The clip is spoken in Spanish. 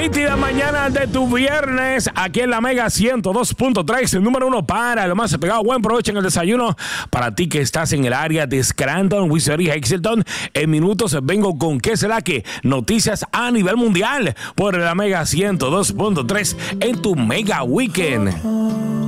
nítida mañana de tu viernes, aquí en la Mega 102.3, el número 1 para lo más pegado. Buen provecho en el desayuno para ti que estás en el área de Scranton, Wizard y Exelton. En minutos vengo con ¿qué será que? Noticias a nivel mundial por la Mega 102.3 en tu Mega Weekend.